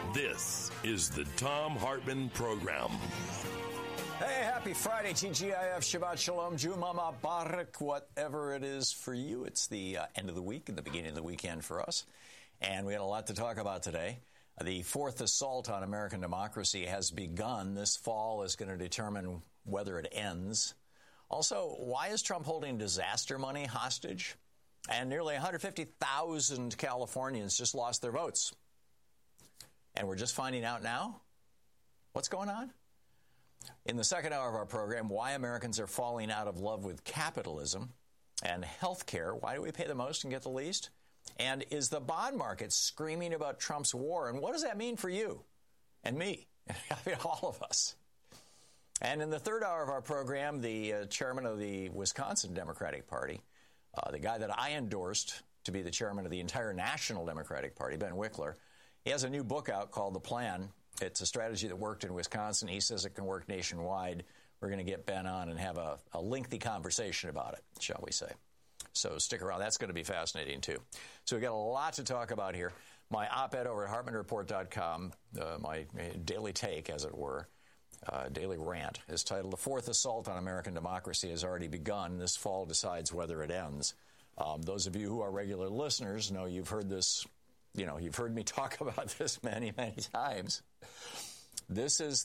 This is the Thom Hartmann Program. Hey, happy Friday, TGIF, Shabbat Shalom, Juma Mubarak, whatever it is for you. It's the end of the week and the beginning of the weekend for us. And we had a lot to talk about today. The fourth assault on American democracy has begun. This fall is going to determine whether it ends. Also, why is Trump holding disaster money hostage? And nearly 150,000 Californians just lost their votes. And we're just finding out now? What's going on? In the second hour of our program, why Americans are falling out of love with capitalism and health care. Why do we pay the most and get the least? And is the bond market screaming about Trump's war? And what does that mean for you and me? I mean, all of us. And in the third hour of our program, the chairman of the Wisconsin Democratic Party, the guy that I endorsed to be the chairman of the entire National Democratic Party, Ben Wickler, he has a new book out called The Plan. It's a strategy that worked in Wisconsin. He says it can work nationwide. We're going to get Ben on and have a lengthy conversation about it, shall we say. So stick around. That's going to be fascinating, too. So we've got a lot to talk about here. My op-ed over at HartmannReport.com, my daily take, as it were, daily rant, is titled, The Fourth Assault on American Democracy Has Already Begun. This fall decides whether it ends. Those of you who are regular listeners know you've heard this. You've heard me talk about this many, many times. This is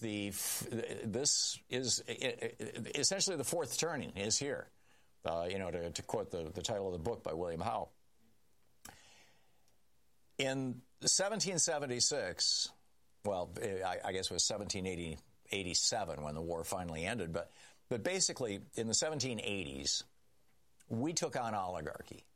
essentially the fourth turning is here. To quote the title of the book by William Howe. In 1776, well, I guess it was 1787 when the war finally ended, but basically in the 1780s, we took on oligarchy.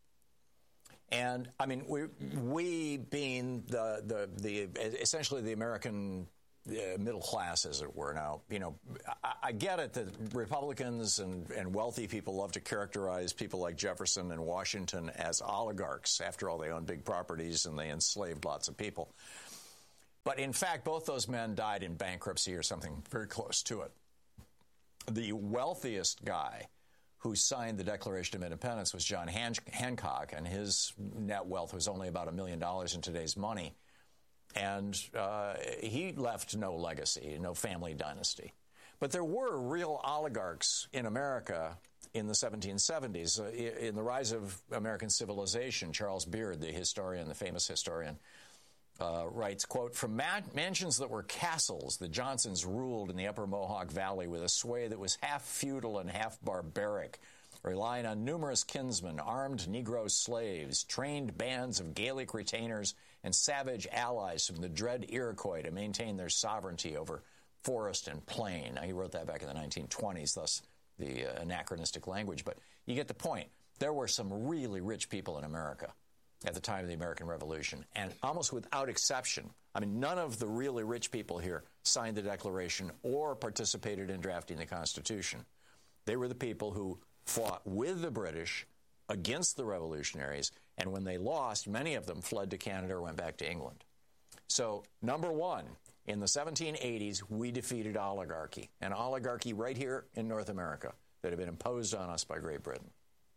And I mean, we being the essentially the American middle class, as it were. Now, I get it that Republicans and wealthy people love to characterize people like Jefferson and Washington as oligarchs. After all, they owned big properties and they enslaved lots of people. But in fact, both those men died in bankruptcy or something very close to it. The wealthiest guy who signed the Declaration of Independence was John Hancock, and his net wealth was only about $1 million in today's money. And he left no legacy, no family dynasty. But there were real oligarchs in America in the 1770s. In the rise of American civilization, Charles Beard, the historian, the famous historian, writes, quote, from mansions that were castles, the Johnsons ruled in the upper Mohawk Valley with a sway that was half feudal and half barbaric, relying on numerous kinsmen, armed Negro slaves, trained bands of Gaelic retainers, and savage allies from the dread Iroquois to maintain their sovereignty over forest and plain. Now, he wrote that back in the 1920s, thus the anachronistic language. But you get the point. There were some really rich people in America at the time of the American Revolution. And almost without exception, I mean, none of the really rich people here signed the Declaration or participated in drafting the Constitution. They were the people who fought with the British against the revolutionaries, and when they lost, many of them fled to Canada or went back to England. So, number one, in the 1780s, we defeated oligarchy, an oligarchy right here in North America that had been imposed on us by Great Britain.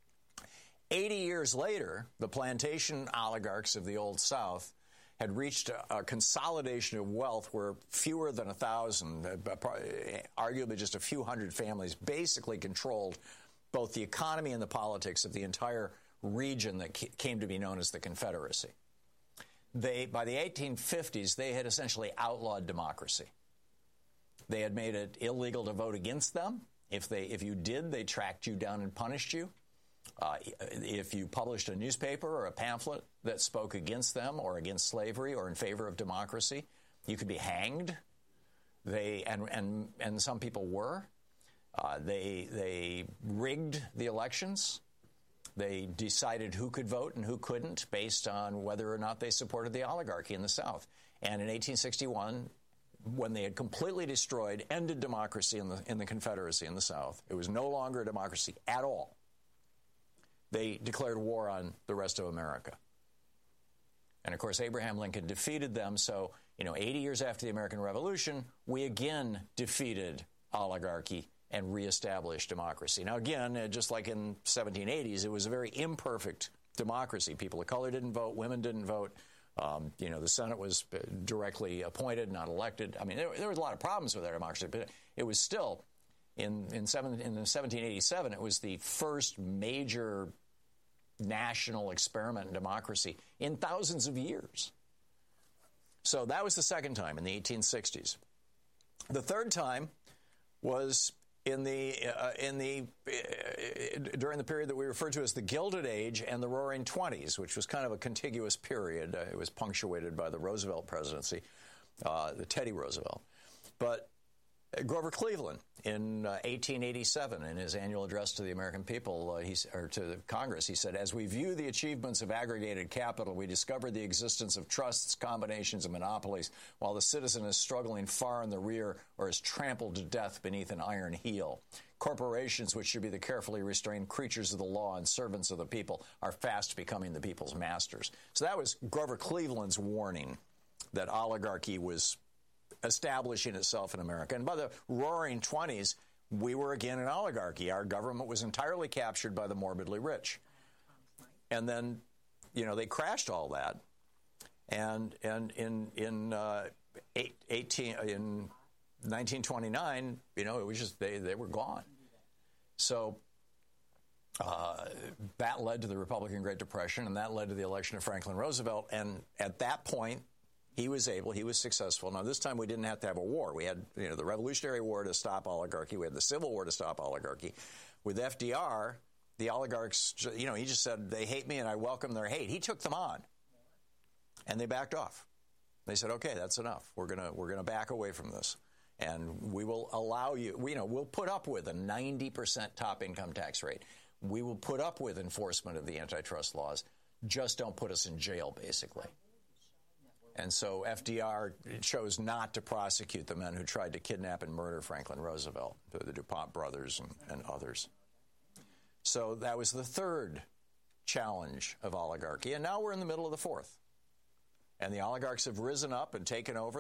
80 years later, the plantation oligarchs of the Old South had reached a consolidation of wealth where fewer than 1,000, arguably just a few hundred families, basically controlled both the economy and the politics of the entire region that came to be known as the Confederacy. By the 1850s, they had essentially outlawed democracy. They had made it illegal to vote against them. If you did, they tracked you down and punished you. If you published a newspaper or a pamphlet that spoke against them or against slavery or in favor of democracy, you could be hanged. And some people were. They rigged the elections. They decided who could vote and who couldn't based on whether or not they supported the oligarchy in the South. And in 1861, when they had completely destroyed, ended democracy in the Confederacy in the South, it was no longer a democracy at all. They declared war on the rest of America. And, of course, Abraham Lincoln defeated them. So, 80 years after the American Revolution, we again defeated oligarchy and reestablished democracy. Now, again, just like in 1780s, it was a very imperfect democracy. People of color didn't vote. Women didn't vote. The Senate was directly appointed, not elected. I mean, there was a lot of problems with our democracy, but it was still, in 1787, it was the first major national experiment in democracy in thousands of years. So that was the second time in the 1860s. The third time was during the period that we refer to as the Gilded Age and the Roaring Twenties, which was kind of a contiguous period. It was punctuated by the Roosevelt presidency, the Teddy Roosevelt. But Grover Cleveland in 1887, in his annual address to the American people, or to the Congress, he said, "As we view the achievements of aggregated capital, we discover the existence of trusts, combinations, and monopolies, while the citizen is struggling far in the rear or is trampled to death beneath an iron heel. Corporations, which should be the carefully restrained creatures of the law and servants of the people, are fast becoming the people's masters." So that was Grover Cleveland's warning that oligarchy was establishing itself in America. And by the Roaring Twenties, we were again an oligarchy. Our government was entirely captured by the morbidly rich. And then, they crashed all that. And in 1929, it was just they were gone. So that led to the Republican Great Depression, and that led to the election of Franklin Roosevelt. And at that point, he was successful. Now, this time we didn't have to have a war. We had, the Revolutionary War to stop oligarchy. We had the Civil War to stop oligarchy. With FDR, the oligarchs, he just said, they hate me and I welcome their hate. He took them on, and they backed off. They said, okay, that's enough. We're gonna back away from this, and we will allow you. We'll put up with a 90% top income tax rate. We will put up with enforcement of the antitrust laws. Just don't put us in jail, basically. And so FDR chose not to prosecute the men who tried to kidnap and murder Franklin Roosevelt, the DuPont brothers and others. So that was the third challenge of oligarchy. And now we're in the middle of the fourth. And the oligarchs have risen up and taken over.